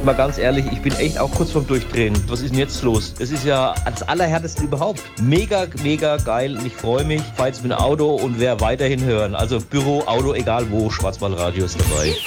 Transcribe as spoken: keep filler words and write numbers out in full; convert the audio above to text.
mal ganz ehrlich, ich bin echt auch kurz vorm Durchdrehen. Was ist denn jetzt los? Das ist ja das Allerhärteste überhaupt. Mega, mega geil und ich freue mich. Ich fahre jetzt mit dem Auto und werde weiterhin hören. Also Büro, Auto, egal wo, Schwarzwaldradio ist dabei.